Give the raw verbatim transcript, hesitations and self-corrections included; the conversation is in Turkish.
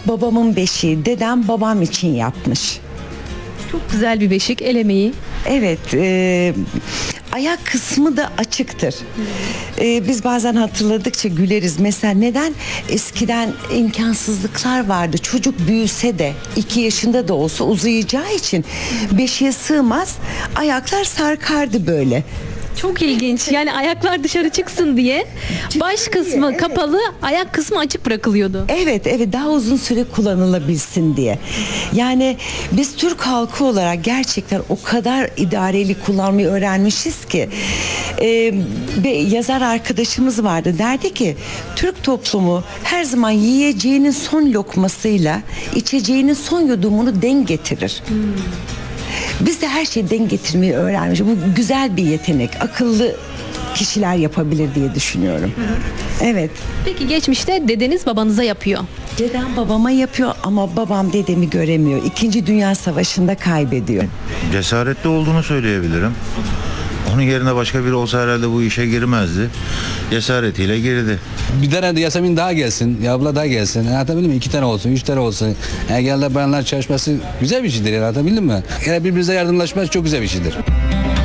babamın beşiği. Dedem babam için yapmış. Çok güzel bir beşik, el emeği. Evet, e, ayak kısmı da açıktır. E, biz bazen hatırladıkça güleriz. Mesela neden? Eskiden imkansızlıklar vardı. Çocuk büyüse de iki yaşında da olsa uzayacağı için beşiğe sığmaz. Ayaklar sarkardı böyle. Çok ilginç. Yani ayaklar dışarı çıksın diye baş kısmı evet. kapalı, ayak kısmı açık bırakılıyordu. Evet, evet, daha uzun süre kullanılabilsin diye. Yani biz Türk halkı olarak gerçekten o kadar idareli kullanmayı öğrenmişiz ki. Ee, bir yazar arkadaşımız vardı, derdi ki Türk toplumu her zaman yiyeceğinin son lokmasıyla içeceğinin son yudumunu denk getirir. Hmm. Biz de her şeyi denk getirmeyi öğrenmişiz. Bu güzel bir yetenek. Akıllı kişiler yapabilir diye düşünüyorum. Hı hı. Evet. Peki geçmişte dedeniz babanıza yapıyor. Dedem babama yapıyor ama babam dedemi göremiyor. İkinci Dünya Savaşı'nda kaybediyor. Cesaretli olduğunu söyleyebilirim. Onun yerine başka biri olsa herhalde bu işe girmezdi. Cesaretiyle girdi. Bir tane de Yasemin daha gelsin, ya abla daha gelsin. Anlatabildim mi? İki tane olsun, üç tane olsun. Engelli bayanlar çalışması güzel bir şeydir. Anlatabildim mi? Yani birbirinize yardımlaşmak çok güzel bir şeydir.